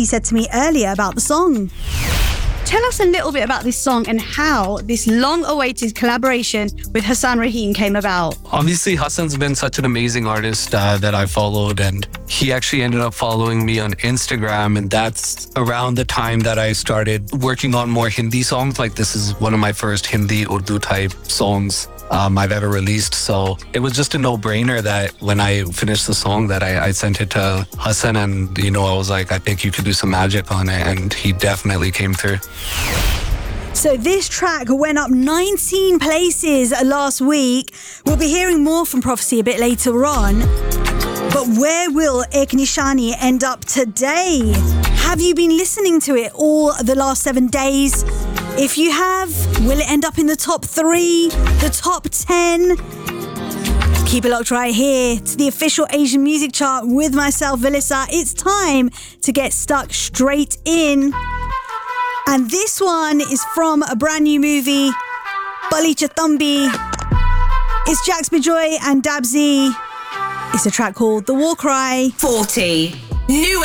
he said to me earlier about the song. Tell us a little bit about this song and how this long-awaited collaboration with Hassan Rahim came about. Obviously, Hassan's been such an amazing artist that I followed, and he actually ended up following me on Instagram, and that's around the time that I started working on more Hindi songs. Like, this is one of my first Hindi Urdu type songs I've ever released. So it was just a no-brainer that when I finished the song that I sent it to Hassan, and I was like, I think you could do some magic on it, and he definitely came through. So this track went up 19 places last week. We'll be hearing more from Prophecy a bit later on. But where will Ek Nishani end up today? Have you been listening to it all the last 7 days? If you have, will it end up in the top 3, the top 10? Keep it locked right here to the official Asian music chart with myself, Vilisa. It's time to get stuck straight in. And this one is from a brand new movie, Balicha Thambi. It's Jax Bijoy and Dabzi. It's a track called The War Cry. 40. New